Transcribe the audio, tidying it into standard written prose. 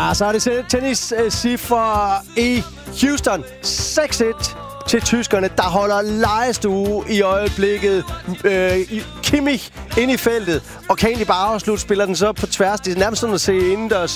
så er det tennis-cifre i Houston. 6-1 til tyskerne, der holder lejestue i øjeblikket. Kimmich ind i feltet, og kan egentlig bare afslutte, spiller den så på tværs. Det er nærmest sådan at se indendørs